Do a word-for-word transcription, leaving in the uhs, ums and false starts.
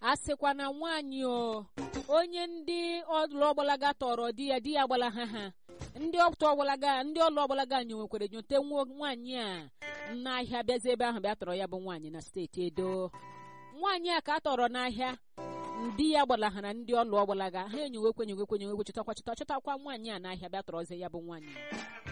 asịkwa na nwaanyị o onye ndị ọlụ ọgbalaga tọrọ di ya di ya gbala ha ha ndị ọtụ ọgbalaga ndị ọlụ ọgbalaga nyewekwere nyote nwaanyị a n'ahịa bịazi ebe ahụ bịa tọrọ ya bụ nwaanyị na steeti Edo. Nwaanyị a ka a tọrọ n'ahịa ndị ya gbalahara ndị ọlụ ọgbalaga ha enyewekwe nyewekwe nyewekwe chọtakwa chọtakwa nwaanyị a n'ahịa bịa tọrọzie ya bụ nwaanyị.